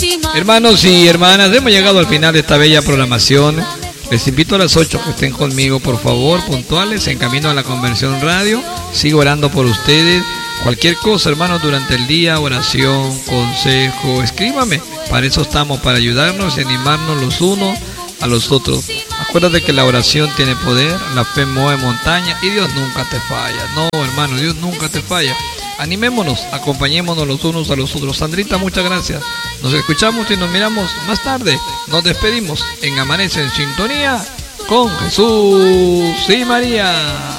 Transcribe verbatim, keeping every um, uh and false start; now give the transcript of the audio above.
Hermanos y hermanas, hemos llegado al final de esta bella programación. Les invito a las ocho que estén conmigo, por favor, puntuales, en camino a la Conversión Radio. Sigo orando por ustedes. Cualquier cosa, hermanos, durante el día, oración, consejo, escríbame. Para eso estamos, para ayudarnos y animarnos los unos a los otros. Acuérdate que la oración tiene poder, la fe mueve montaña y Dios nunca te falla. No, hermano, Dios nunca te falla. Animémonos, acompañémonos los unos a los otros. Sandrita, muchas gracias. Nos escuchamos y nos miramos más tarde. Nos despedimos en Amanece en Sintonía con Jesús y María.